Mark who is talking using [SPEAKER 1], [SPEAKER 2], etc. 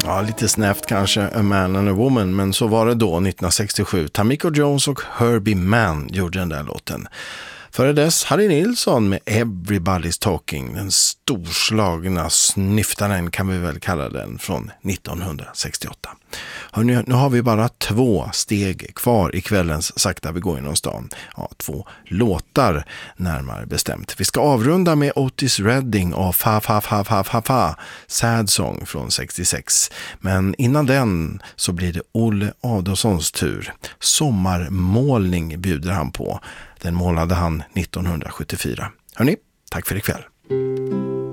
[SPEAKER 1] Ja, lite snävt kanske, A Man and a Woman, men så var det då 1967. Tamiko Jones och Herbie Mann gjorde den där låten. Före dess Harry Nilsson med Everybody's Talking, den storslagna snyftaren kan vi väl kalla den, från 1968. Hörrni, nu har vi bara 2 steg kvar i kvällens Sakta vi går genom stan. Ja, 2 låtar närmare bestämt. Vi ska avrunda med Otis Redding och Fa Fa Fa Fa Fa Fa, Sad Song från 66. Men innan den så blir det Olle Adolfssons tur. Sommarmålning bjuder han på. Den målade han 1974. Hörni, tack för ikväll.